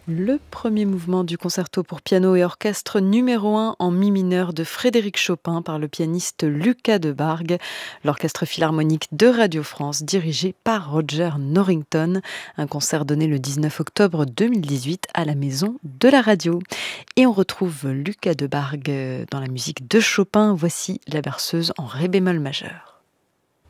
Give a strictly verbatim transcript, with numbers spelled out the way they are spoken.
Le premier mouvement du concerto pour piano et orchestre numéro un en mi mineur de Frédéric Chopin par le pianiste Lucas Debargue, l'orchestre philharmonique de Radio France dirigé par Roger Norrington, un concert donné le dix-neuf octobre deux mille dix-huit à la Maison de la Radio. Et on retrouve Lucas Debargue dans la musique de Chopin, voici la berceuse en ré bémol majeur.